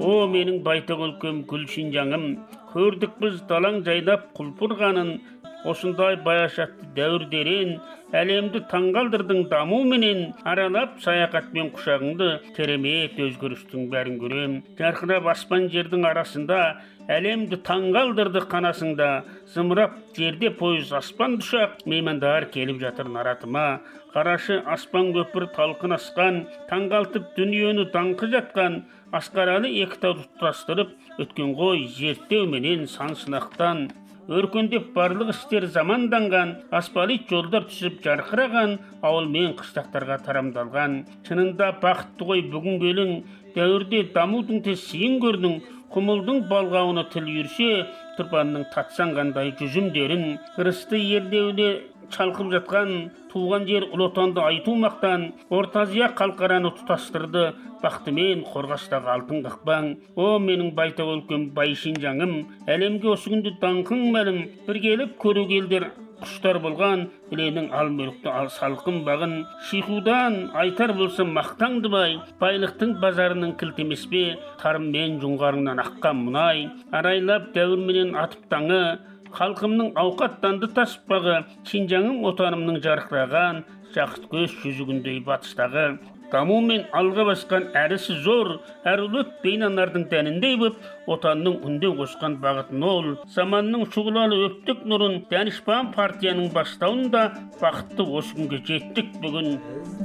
О менің байтақ өлкем гүл Шинжаңым, көрдік біз далаң жайнап құлпырғанын, осындай баяшатты дәуірдерен, әлемді таңғалдырдың даму менен, аралап саяхатпен құшағыңды, керемет өзгерістің бәрін көрем. Жарқырап аспан жердің арасында, әлемді таңғалдырды қанасыңда, зымырап жерде пойыз аспан ұшақ, меймандар келіп жатыр наратыма. Қарашы аспан көпір талқын асқан, таңғалтып дүниені даңқы жатқан, асқаралы екі тауды тұтастырып өткен ғой зерттеу менен сан сынақтан. Өркендеп барлық істер заманданған, асфальт жолдар түсіп жарқыраған, ауыл мен қыстақтарға тарамдалған. Шынында бақытты ғой бүгінгі елің, дәуірде дамудың тез сыйын көрдің, құмылдың балғауына тіл үйірсе, тұрпанның татсан қандай жүзімдерін. Ырысты ердеуде шалқып жатқан, туған жер ұлы отанды айту мақтан, Орта Азия халықараны тұтастырды, бақтымен қорғастағы алтын қақпан. О менің байтақ өлкем бай Шинжаңым, әлемге осы күнде даңқың мәлім, бір келіп көру келдер құштар болған, іленің ал мүлікті ал салқын бағын. Шихудан айтар болсын мақтаңды бай, байлықтың базарының кілт емес пе, тарым мен жоңғарыңнан аққан мұнай. Арайлап дәуірменен атып таңы, халқымның ауқаттанды таспағы, Шинжаңым отанымның жарқыраған, жақыт көз жүзігіндей батыстағы. Даму мен алға басқан әрісі зор, әрулет бейнанардың тәніндей боп, отанның үнде қосқан бағытын ол. Заманның шұғылалы өптік нұрын, Дәнішпан партияның бастауында бақытты осы күнге жеттік бүгін.